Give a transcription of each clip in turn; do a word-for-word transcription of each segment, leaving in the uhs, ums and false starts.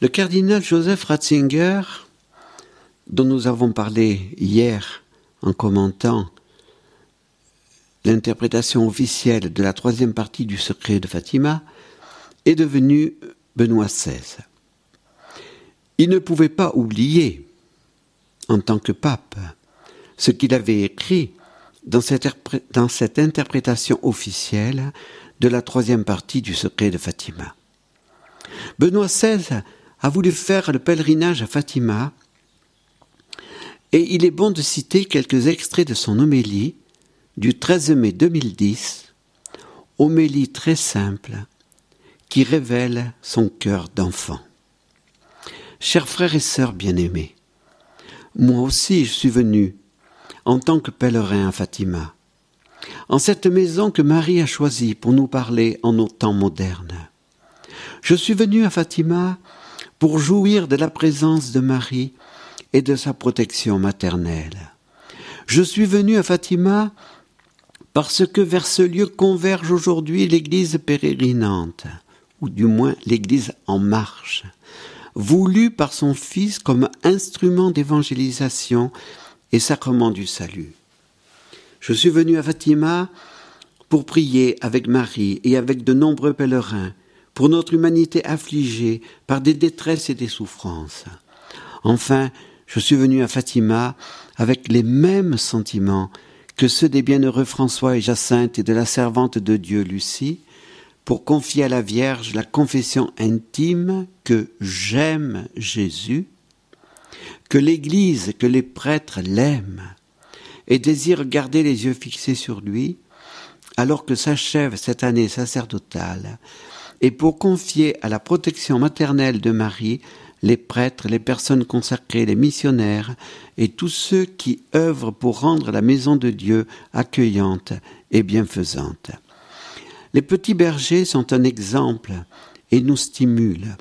Le cardinal Joseph Ratzinger, dont nous avons parlé hier en commentant l'interprétation officielle de la troisième partie du secret de Fatima, est devenu Benoît seize. Il ne pouvait pas oublier, en tant que pape, ce qu'il avait écrit dans cette, dans cette interprétation officielle de la troisième partie du secret de Fatima. Benoît seize a voulu faire le pèlerinage à Fatima, et il est bon de citer quelques extraits de son homélie du treize mai deux mille dix, homélie très simple qui révèle son cœur d'enfant. Chers frères et sœurs bien-aimés, moi aussi je suis venu en tant que pèlerin à Fatima, en cette maison que Marie a choisie pour nous parler en nos temps modernes. Je suis venu à Fatima pour jouir de la présence de Marie et de sa protection maternelle. Je suis venu à Fatima parce que vers ce lieu converge aujourd'hui l'Église pèlerinante, ou du moins l'Église en marche, voulue par son Fils comme instrument d'évangélisation et sacrement du salut. Je suis venu à Fatima pour prier avec Marie et avec de nombreux pèlerins pour notre humanité affligée par des détresses et des souffrances. Enfin, je suis venu à Fatima avec les mêmes sentiments que ceux des bienheureux François et Jacinthe et de la servante de Dieu Lucie, pour confier à la Vierge la confession intime que j'aime Jésus, que l'Église, que les prêtres l'aiment et désirent garder les yeux fixés sur lui, alors que s'achève cette année sacerdotale, et pour confier à la protection maternelle de Marie les prêtres, les personnes consacrées, les missionnaires et tous ceux qui œuvrent pour rendre la maison de Dieu accueillante et bienfaisante. Les petits bergers sont un exemple et nous stimulent.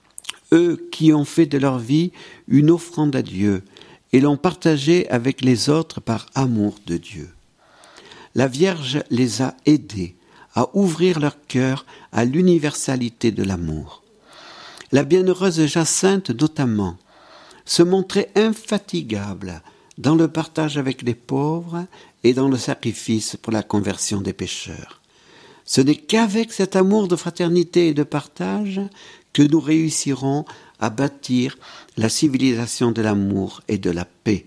Eux qui ont fait de leur vie une offrande à Dieu et l'ont partagée avec les autres par amour de Dieu. La Vierge les a aidés à ouvrir leur cœur à l'universalité de l'amour. La bienheureuse Jacinthe notamment se montrait infatigable dans le partage avec les pauvres et dans le sacrifice pour la conversion des pécheurs. Ce n'est qu'avec cet amour de fraternité et de partage que nous réussirons à bâtir la civilisation de l'amour et de la paix.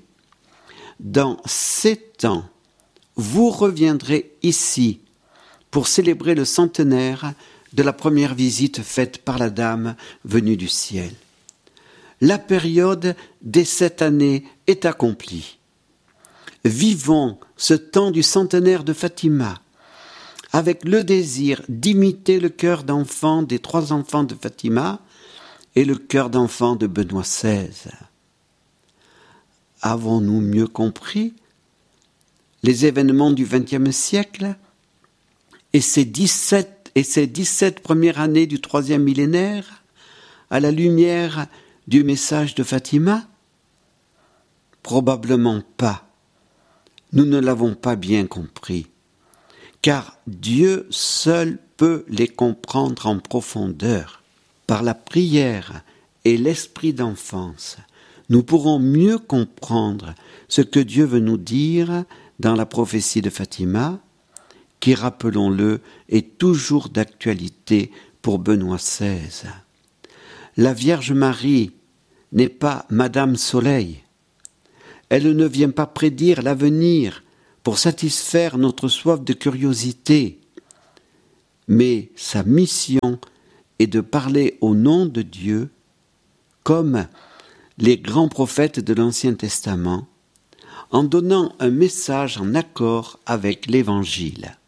Dans sept ans, vous reviendrez ici pour célébrer le centenaire de la première visite faite par la Dame venue du ciel. La période des sept années est accomplie. Vivons ce temps du centenaire de Fatima avec le désir d'imiter le cœur d'enfant des trois enfants de Fatima et le cœur d'enfant de Benoît seize. Avons-nous mieux compris les événements du vingtième siècle et ces dix-sept, et ces dix-sept premières années du troisième millénaire à la lumière du message de Fatima? Probablement pas. Nous ne l'avons pas bien compris, car Dieu seul peut les comprendre en profondeur. Par la prière et l'esprit d'enfance, nous pourrons mieux comprendre ce que Dieu veut nous dire dans la prophétie de Fatima, qui, rappelons-le, est toujours d'actualité pour Benoît seize. La Vierge Marie n'est pas Madame Soleil. Elle ne vient pas prédire l'avenir pour satisfaire notre soif de curiosité, mais sa mission est de parler au nom de Dieu, comme les grands prophètes de l'Ancien Testament, en donnant un message en accord avec l'Évangile.